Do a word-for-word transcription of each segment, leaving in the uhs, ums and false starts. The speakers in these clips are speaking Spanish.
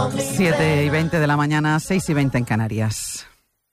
siete y veinte de la mañana, seis y veinte en Canarias.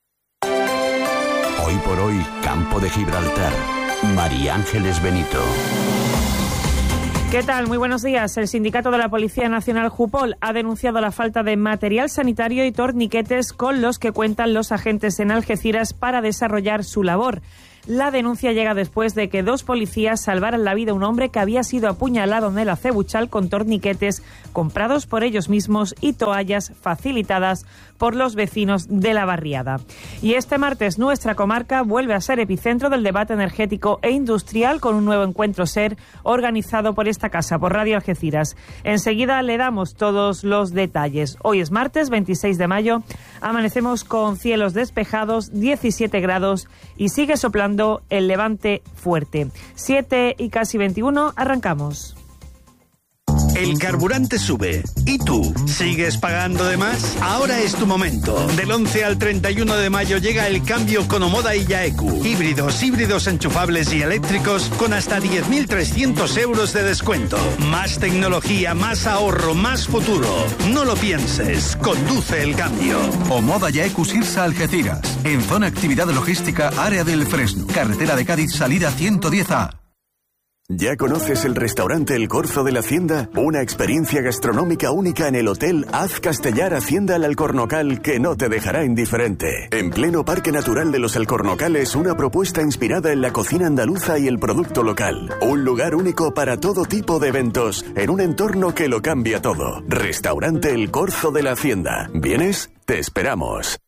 Hoy por hoy, Campo de Gibraltar. María Ángeles Benito. ¿Qué tal? Muy buenos días. El sindicato de la Policía Nacional Jupol ha denunciado la falta de material sanitario y torniquetes con los que cuentan los agentes en Algeciras para desarrollar su labor. La denuncia llega después de que dos policías salvaran la vida a un hombre que había sido apuñalado en el Acebuchal con torniquetes comprados por ellos mismos y toallas facilitadas por los vecinos de la barriada. Y este martes nuestra comarca vuelve a ser epicentro del debate energético e industrial con un nuevo encuentro SER organizado por esta casa, por Radio Algeciras. Enseguida le damos todos los detalles. Hoy es martes veintiséis de mayo, amanecemos con cielos despejados, diecisiete grados y sigue soplando el levante fuerte. siete y casi veintiuno, arrancamos. El carburante sube. ¿Y tú? ¿Sigues pagando de más? Ahora es tu momento. Del once al treinta y uno de mayo llega el cambio con Omoda y Yaeku. Híbridos, híbridos enchufables y eléctricos con hasta diez mil trescientos euros de descuento. Más tecnología, más ahorro, más futuro. No lo pienses. Conduce el cambio. Omoda Yaeku Sirsa Algeciras. En zona actividad logística, área del Fresno. Carretera de Cádiz, salida ciento diez A. ¿Ya conoces el restaurante El Corzo de la Hacienda? Una experiencia gastronómica única en el Hotel Az Castellar Hacienda El Alcornocal que no te dejará indiferente. En pleno Parque Natural de los Alcornocales, una propuesta inspirada en la cocina andaluza y el producto local. Un lugar único para todo tipo de eventos, en un entorno que lo cambia todo. Restaurante El Corzo de la Hacienda. ¿Vienes? Te esperamos.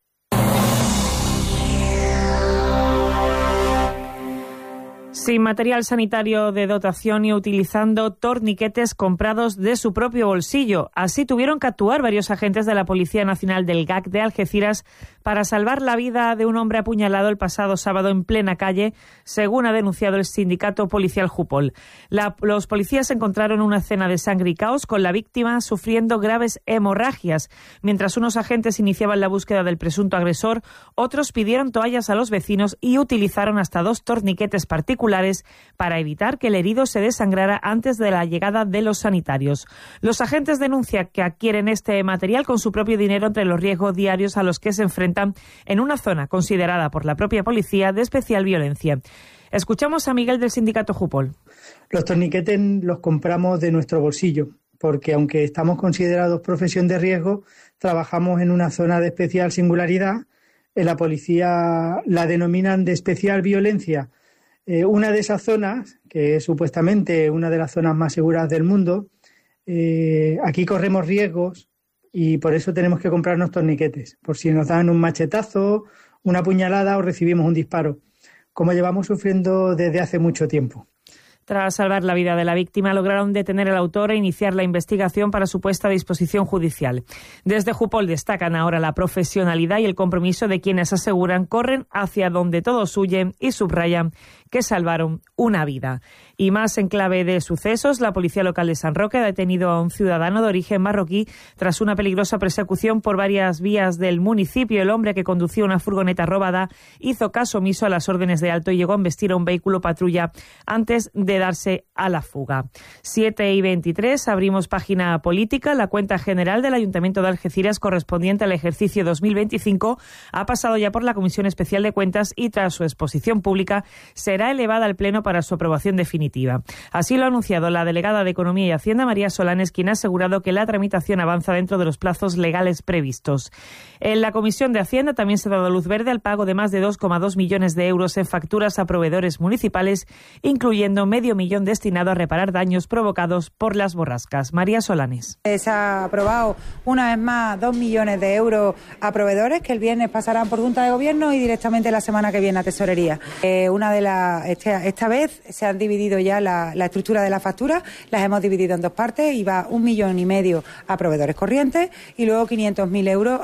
Sin material sanitario de dotación y utilizando torniquetes comprados de su propio bolsillo. Así tuvieron que actuar varios agentes de la Policía Nacional del G A C de Algeciras para salvar la vida de un hombre apuñalado el pasado sábado en plena calle, según ha denunciado el sindicato policial Jupol. La, los policías se encontraron en una escena de sangre y caos con la víctima sufriendo graves hemorragias. Mientras unos agentes iniciaban la búsqueda del presunto agresor, otros pidieron toallas a los vecinos y utilizaron hasta dos torniquetes particulares para evitar que el herido se desangrara antes de la llegada de los sanitarios. Los agentes denuncian que adquieren este material con su propio dinero entre los riesgos diarios a los que se enfrentan en una zona considerada por la propia policía de especial violencia. Escuchamos a Miguel del sindicato Jupol. Los torniquetes los compramos de nuestro bolsillo, porque aunque estamos considerados profesión de riesgo, trabajamos en una zona de especial singularidad. En la policía la denominan de especial violencia. Eh, una de esas zonas, que es supuestamente una de las zonas más seguras del mundo, eh, aquí corremos riesgos y por eso tenemos que comprarnos torniquetes, por si nos dan un machetazo, una puñalada o recibimos un disparo, como llevamos sufriendo desde hace mucho tiempo. Tras salvar la vida de la víctima, lograron detener al autor e iniciar la investigación para su puesta a disposición judicial. Desde Jupol destacan ahora la profesionalidad y el compromiso de quienes aseguran corren hacia donde todos huyen y subrayan que salvaron una vida. Y más en clave de sucesos, la policía local de San Roque ha detenido a un ciudadano de origen marroquí tras una peligrosa persecución por varias vías del municipio. El hombre que conducía una furgoneta robada hizo caso omiso a las órdenes de alto y llegó a embestir a un vehículo patrulla antes de darse a la fuga. siete y veintitrés, abrimos página política. La cuenta general del Ayuntamiento de Algeciras correspondiente al ejercicio dos mil veinticinco ha pasado ya por la Comisión Especial de Cuentas y tras su exposición pública será elevada al Pleno para su aprobación definitiva. Así lo ha anunciado la delegada de Economía y Hacienda, María Solanes, quien ha asegurado que la tramitación avanza dentro de los plazos legales previstos. En la Comisión de Hacienda también se ha dado luz verde al pago de más de dos coma dos millones de euros en facturas a proveedores municipales, incluyendo medio millón destinado a reparar daños provocados por las borrascas. María Solanes. Se ha aprobado una vez más dos millones de euros a proveedores que el viernes pasarán por Junta de Gobierno y directamente la semana que viene a Tesorería. Eh, una de las Esta, esta vez se han dividido ya la, la estructura de las facturas, las hemos dividido en dos partes y va un millón y medio a proveedores corrientes y luego quinientos mil euros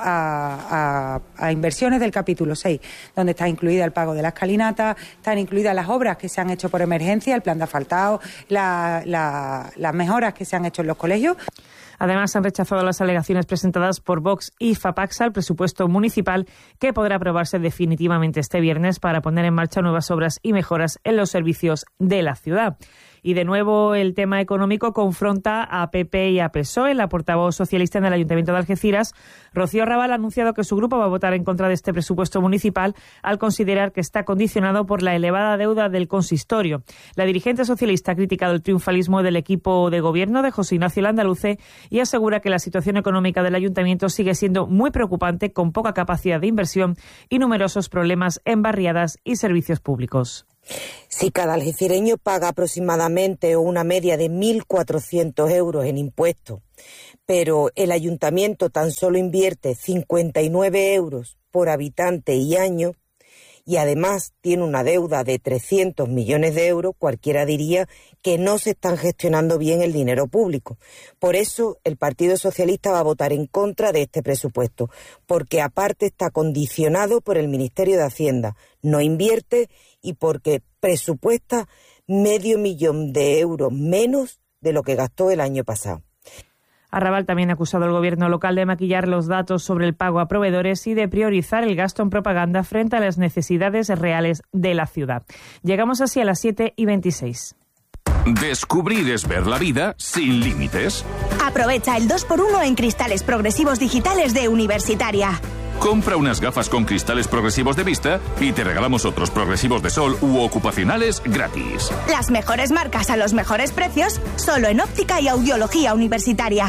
a, a, a inversiones del capítulo seis, donde está incluida el pago de la escalinata, están incluidas las obras que se han hecho por emergencia, el plan de asfaltado, la, la, las mejoras que se han hecho en los colegios. Además, han rechazado las alegaciones presentadas por Vox y FAPACSA al presupuesto municipal, que podrá aprobarse definitivamente este viernes para poner en marcha nuevas obras y mejoras en los servicios de la ciudad. Y de nuevo el tema económico confronta a P P y a P S O E. La portavoz socialista en el Ayuntamiento de Algeciras, Rocío Raval, ha anunciado que su grupo va a votar en contra de este presupuesto municipal al considerar que está condicionado por la elevada deuda del consistorio. La dirigente socialista ha criticado el triunfalismo del equipo de gobierno de José Ignacio Landaluce y asegura que la situación económica del ayuntamiento sigue siendo muy preocupante, con poca capacidad de inversión y numerosos problemas en barriadas y servicios públicos. Si cada algecireño paga aproximadamente una media de mil cuatrocientos euros en impuestos, pero el ayuntamiento tan solo invierte cincuenta y nueve euros por habitante y año, y además tiene una deuda de trescientos millones de euros, cualquiera diría que no se están gestionando bien el dinero público. Por eso el Partido Socialista va a votar en contra de este presupuesto, porque aparte está condicionado por el Ministerio de Hacienda, no invierte, y porque presupuesta medio millón de euros menos de lo que gastó el año pasado. Arrabal también ha acusado al gobierno local de maquillar los datos sobre el pago a proveedores y de priorizar el gasto en propaganda frente a las necesidades reales de la ciudad. Llegamos así a las siete y veintiséis. Descubrir es ver la vida sin límites. Aprovecha el dos por uno en cristales progresivos digitales de Universitaria. Compra unas gafas con cristales progresivos de vista y te regalamos otros progresivos de sol u ocupacionales gratis. Las mejores marcas a los mejores precios, solo en óptica y audiología Universitaria.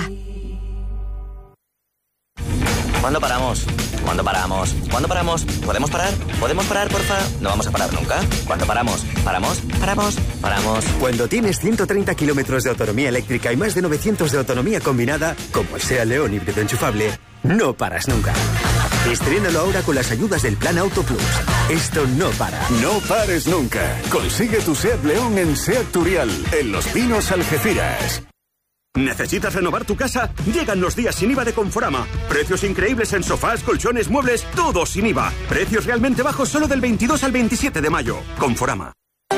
¿Cuándo paramos? ¿Cuándo paramos? ¿Cuándo paramos? ¿Podemos parar? ¿Podemos parar, porfa? No vamos a parar nunca. ¿Cuándo paramos? ¿Paramos? ¿Paramos? ¿Paramos? Cuando tienes ciento treinta kilómetros de autonomía eléctrica y más de novecientos de autonomía combinada, como el SEAT León híbrido enchufable, no paras nunca. Estrénalo ahora con las ayudas del Plan Auto Plus. Esto no para. No pares nunca. Consigue tu SEAT León en SEAT Turial, en Los Pinos, Algeciras. ¿Necesitas renovar tu casa? Llegan los días sin I V A de Conforama. Precios increíbles en sofás, colchones, muebles, todo sin I V A. Precios realmente bajos solo del veintidós al veintisiete de mayo. Conforama.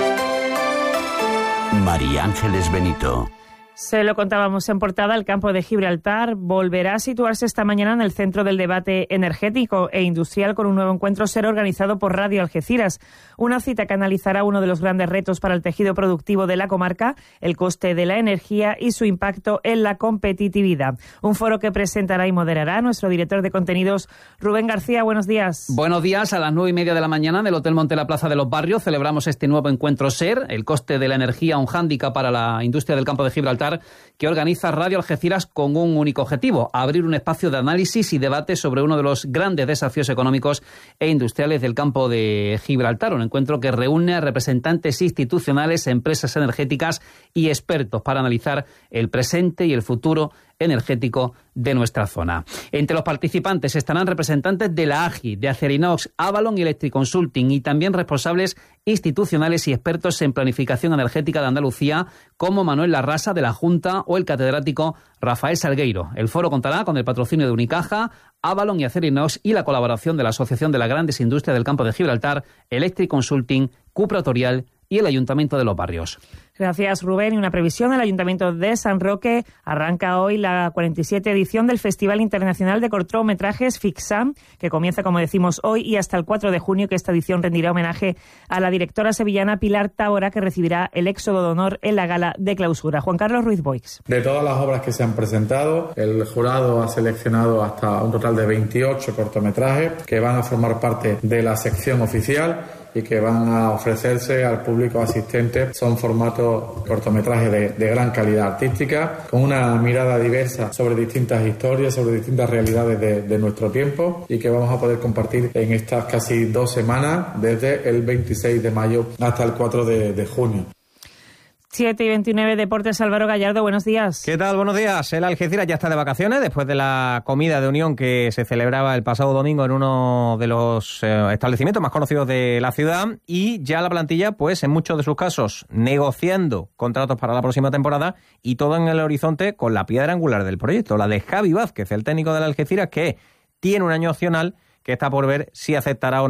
María Ángeles Benito. Se lo contábamos en portada, el campo de Gibraltar volverá a situarse esta mañana en el centro del debate energético e industrial con un nuevo encuentro ser organizado por Radio Algeciras. Una cita que analizará uno de los grandes retos para el tejido productivo de la comarca, el coste de la energía y su impacto en la competitividad. Un foro que presentará y moderará nuestro director de contenidos, Rubén García. Buenos días. Buenos días. A las nueve y media de la mañana en el Hotel Monte la Plaza de los Barrios celebramos este nuevo encuentro SER, el coste de la energía, un hándicap para la industria del campo de Gibraltar, que organiza Radio Algeciras con un único objetivo: abrir un espacio de análisis y debate sobre uno de los grandes desafíos económicos e industriales del campo de Gibraltar. Un encuentro que reúne a representantes institucionales, empresas energéticas y expertos para analizar el presente y el futuro energético de nuestra zona. Entre los participantes estarán representantes de la A G I, de Acerinox, Avalon y Electric Consulting, y también responsables institucionales y expertos en planificación energética de Andalucía, como Manuel Larrasa de la Junta o el catedrático Rafael Salgueiro. El foro contará con el patrocinio de Unicaja, Avalon y Acerinox y la colaboración de la Asociación de las Grandes Industrias del Campo de Gibraltar, Electric Consulting, Cupra Torial y el Ayuntamiento de Los Barrios. Gracias, Rubén. Y una previsión: el Ayuntamiento de San Roque arranca hoy la cuarenta y siete edición del Festival Internacional de Cortometrajes FICSAM, que comienza, como decimos, hoy y hasta el cuatro de junio, que esta edición rendirá homenaje a la directora sevillana Pilar Tábora, que recibirá el éxodo de honor en la gala de clausura. Juan Carlos Ruiz Boix. De todas las obras que se han presentado, el jurado ha seleccionado hasta un total de veintiocho cortometrajes que van a formar parte de la sección oficial y que van a ofrecerse al público asistente. Son formatos cortometrajes de, de gran calidad artística, con una mirada diversa sobre distintas historias, sobre distintas realidades de, de nuestro tiempo, y que vamos a poder compartir en estas casi dos semanas, desde el veintiséis de mayo hasta el cuatro de junio. siete y veintinueve, Deportes. Álvaro Gallardo, buenos días. ¿Qué tal? Buenos días. El Algeciras ya está de vacaciones después de la comida de unión que se celebraba el pasado domingo en uno de los eh, establecimientos más conocidos de la ciudad, y ya la plantilla, pues en muchos de sus casos, negociando contratos para la próxima temporada, y todo en el horizonte con la piedra angular del proyecto, la de Javi Vázquez, el técnico del Algeciras, que tiene un año opcional que está por ver si aceptará o no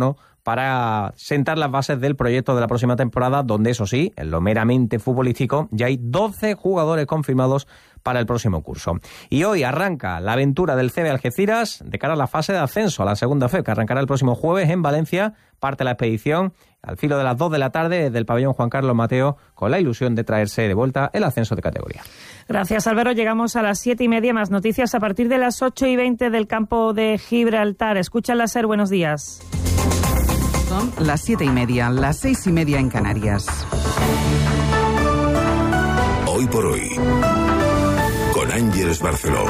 para sentar las bases del proyecto de la próxima temporada, donde, eso sí, en lo meramente futbolístico, ya hay doce jugadores confirmados para el próximo curso. Y hoy arranca la aventura del C B Algeciras de cara a la fase de ascenso a la segunda F E, que arrancará el próximo jueves en Valencia. Parte la expedición al filo de las dos de la tarde desde el pabellón Juan Carlos Mateo, con la ilusión de traerse de vuelta el ascenso de categoría. Gracias, Álvaro. Llegamos a las siete y media. Más noticias a partir de las ocho y veinte del campo de Gibraltar. Escúchala, Ser. Buenos días. Son las siete y media, las seis y media en Canarias. Hoy por hoy, con Ángeles Barceló.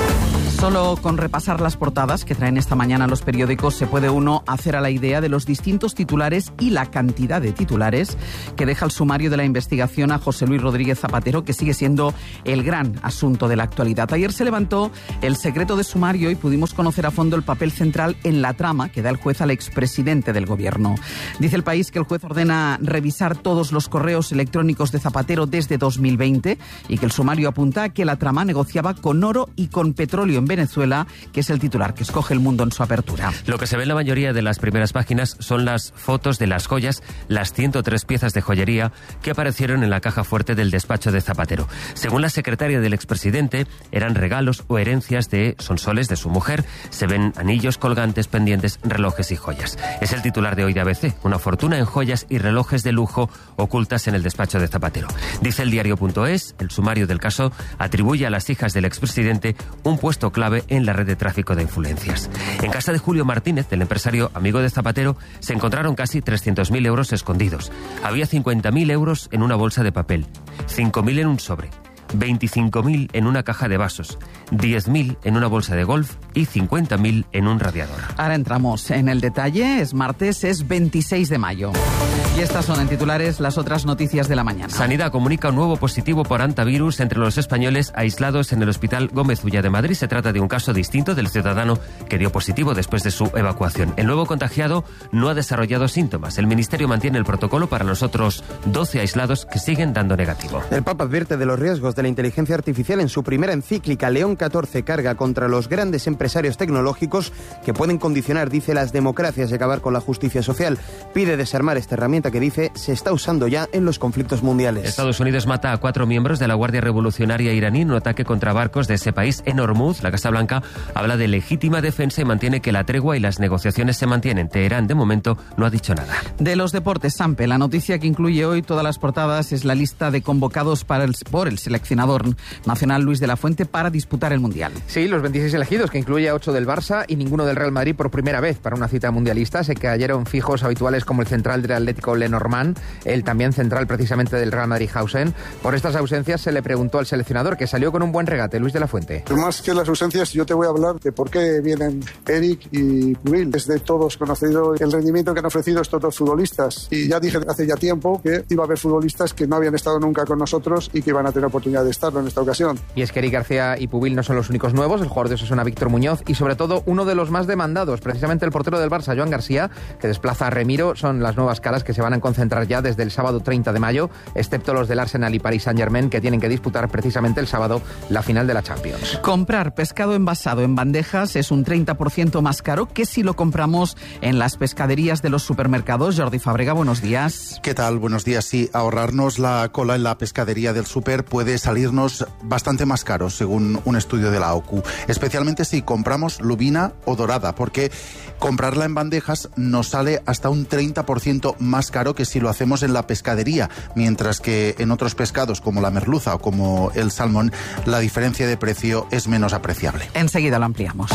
Solo con repasar las portadas que traen esta mañana los periódicos se puede uno hacer a la idea de los distintos titulares y la cantidad de titulares que deja el sumario de la investigación a José Luis Rodríguez Zapatero, que sigue siendo el gran asunto de la actualidad. Ayer se levantó el secreto de sumario y pudimos conocer a fondo el papel central en la trama que da el juez al expresidente del gobierno. Dice El País que el juez ordena revisar todos los correos electrónicos de Zapatero desde dos mil veinte y que el sumario apunta a que la trama negociaba con oro y con petróleo en Venezuela, que es el titular que escoge El Mundo en su apertura. Lo que se ve en la mayoría de las primeras páginas son las fotos de las joyas, las ciento tres piezas de joyería que aparecieron en la caja fuerte del despacho de Zapatero. Según la secretaria del expresidente, eran regalos o herencias de sonsoles de su mujer. Se ven anillos, colgantes, pendientes, relojes y joyas. Es el titular de hoy de A B C, una fortuna en joyas y relojes de lujo ocultas en el despacho de Zapatero. Dice el diario.es, el sumario del caso atribuye a las hijas del expresidente un puesto clave en la red de tráfico de influencias. En casa de Julio Martínez, del empresario amigo de Zapatero, se encontraron casi trescientos mil euros escondidos. Había cincuenta mil euros en una bolsa de papel, cinco mil en un sobre, veinticinco mil en una caja de vasos, diez mil en una bolsa de golf y cincuenta mil en un radiador. Ahora entramos en el detalle. Es martes, es veintiséis de mayo. Y estas son en titulares las otras noticias de la mañana. Sanidad comunica un nuevo positivo por hantavirus entre los españoles aislados en el Hospital Gómez Ulla de Madrid. Se trata de un caso distinto del ciudadano que dio positivo después de su evacuación. El nuevo contagiado no ha desarrollado síntomas. El Ministerio mantiene el protocolo para los otros doce aislados que siguen dando negativo. El Papa advierte de los riesgos de la inteligencia artificial en su primera encíclica. León catorce carga contra los grandes empresarios tecnológicos que pueden condicionar, dice, las democracias y acabar con la justicia social. Pide desarmar esta herramienta que, dice, se está usando ya en los conflictos mundiales. Estados Unidos mata a cuatro miembros de la Guardia Revolucionaria iraní en un ataque contra barcos de ese país en Hormuz. La Casa Blanca habla de legítima defensa y mantiene que la tregua y las negociaciones se mantienen. Teherán, de momento, no ha dicho nada. De los deportes, Sampe, la noticia que incluye hoy todas las portadas es la lista de convocados para el, por el seleccionador nacional Luis de la Fuente para disputar el Mundial. Sí, los veintiséis elegidos, que incluye a ocho del Barça y ninguno del Real Madrid por primera vez para una cita mundialista. Se cayeron fijos habituales como el central del Atlético Lenormand, el también central precisamente del Real Madrid Hausen. Por estas ausencias se le preguntó al seleccionador, que salió con un buen regate, Luis de la Fuente. Más que las ausencias, yo te voy a hablar de por qué vienen Eric y Pubil. Es de todos conocido el rendimiento que han ofrecido estos dos futbolistas. Y ya dije hace ya tiempo que iba a haber futbolistas que no habían estado nunca con nosotros y que iban a tener oportunidad de estarlo en esta ocasión. Y es que Eric García y Pubil no son los únicos nuevos. El jugador de Osasuna, Víctor Muñoz, y sobre todo uno de los más demandados, precisamente el portero del Barça, Joan García, que desplaza a Remiro, son las nuevas caras que se van a concentrar ya desde el sábado treinta de mayo, excepto los del Arsenal y Paris Saint-Germain, que tienen que disputar precisamente el sábado la final de la Champions. Comprar pescado envasado en bandejas es un treinta por ciento más caro que si lo compramos en las pescaderías de los supermercados. Jordi Fábrega, buenos días. ¿Qué tal? Buenos días. Sí, ahorrarnos la cola en la pescadería del súper puede salirnos bastante más caro, según un estudio de la O C U, especialmente si compramos lubina o dorada, porque comprarla en bandejas nos sale hasta un treinta por ciento más caro que si lo hacemos en la pescadería, mientras que en otros pescados como la merluza o como el salmón la diferencia de precio es menos apreciable. Enseguida lo ampliamos.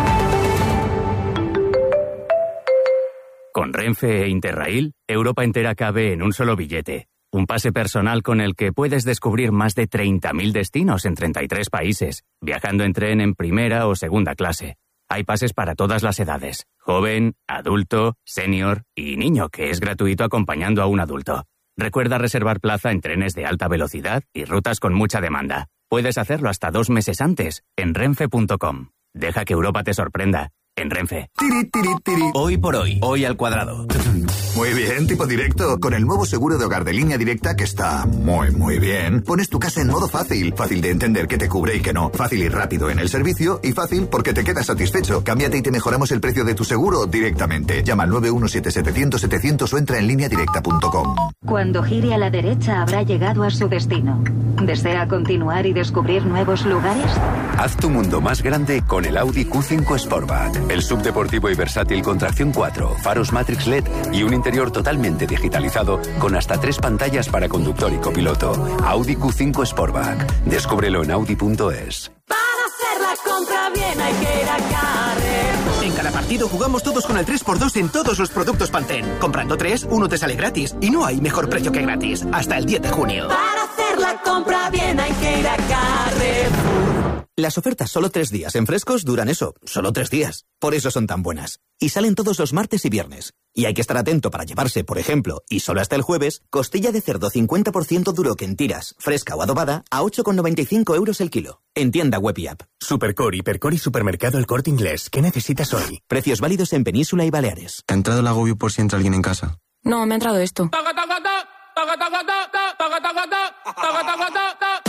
Con Renfe e Interrail, Europa entera cabe en un solo billete. Un pase personal con el que puedes descubrir más de treinta mil destinos en treinta y tres países, viajando en tren en primera o segunda clase. Hay pases para todas las edades, joven, adulto, senior y niño, que es gratuito acompañando a un adulto. Recuerda reservar plaza en trenes de alta velocidad y rutas con mucha demanda. Puedes hacerlo hasta dos meses antes en renfe punto com. Deja que Europa te sorprenda. En Renfe. Hoy por hoy, hoy al cuadrado. Muy bien, tipo directo. Con el nuevo seguro de hogar de Línea Directa, que está muy, muy bien, pones tu casa en modo fácil. Fácil de entender qué te cubre y qué no. Fácil y rápido en el servicio y fácil porque te quedas satisfecho. Cámbiate y te mejoramos el precio de tu seguro directamente. Llama al nueve uno siete setecientos setecientos o entra en línea directa punto com. Cuando gire a la derecha habrá llegado a su destino. ¿Desea continuar y descubrir nuevos lugares? Haz tu mundo más grande con el Audi Q cinco Sportback. El subdeportivo y versátil con tracción cuatro, faros Matrix L E D y un interior totalmente digitalizado con hasta tres pantallas para conductor y copiloto. Audi Q cinco Sportback. Descúbrelo en audi punto es. Para hacer la compra bien hay que ir a Carrefour. En cada partido jugamos todos con el tres por dos en todos los productos Pantene. Comprando tres, uno te sale gratis. Y no hay mejor precio que gratis. Hasta el diez de junio. Para hacer la compra bien hay que ir a Carrefour. Las ofertas solo tres días en Frescos duran eso, solo tres días. Por eso son tan buenas. Y salen todos los martes y viernes. Y hay que estar atento para llevarse, por ejemplo, y solo hasta el jueves, costilla de cerdo cincuenta por ciento duro que en tiras, fresca o adobada, a ocho con noventa y cinco euros el kilo. En tienda web y app. Supercore, Hipercore y Supermercado El Corte Inglés. ¿Qué necesitas hoy? Precios válidos en Península y Baleares. ¿Te ha entrado el agobio por si entra alguien en casa? No, me ha entrado esto.